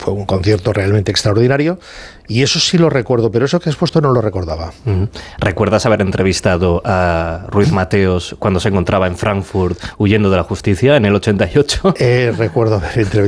fue un concierto realmente extraordinario, y eso sí lo recuerdo, pero eso que has puesto no lo recordaba. ¿Recuerdas haber entrevistado a Ruiz Mateos cuando se encontraba en Frankfurt huyendo de la justicia en el 88? Recuerdo haber entrevistado